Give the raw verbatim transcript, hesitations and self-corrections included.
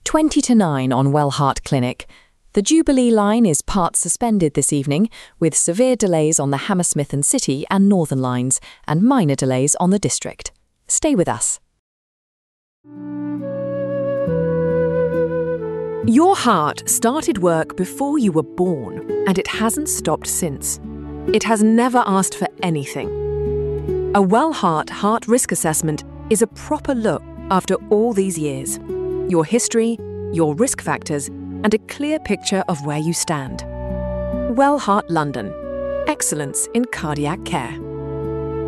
twenty to nine on Wellheart Clinic. The Jubilee line is part suspended this evening, with severe delays on the Hammersmith and City and Northern lines, and minor delays on the District. Stay with us. Your heart started work before you were born, and it hasn't stopped since. It has never asked for anything. A Wellheart Heart Risk Assessment is a proper look after all these years. Your history, your risk factors, and a clear picture of where you stand. Wellheart London. Excellence in cardiac care.